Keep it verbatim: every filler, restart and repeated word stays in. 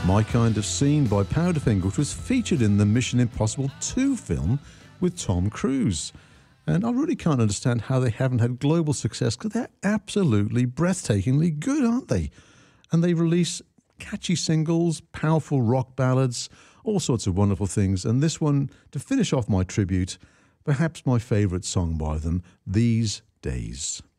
My Kind of Scene by Powderfinger, which was featured in the Mission Impossible two film with Tom Cruise. And I really can't understand how they haven't had global success, because they're absolutely breathtakingly good, aren't they? And they release catchy singles, powerful rock ballads, all sorts of wonderful things. And this one, to finish off my tribute, perhaps my favourite song by them, These Days.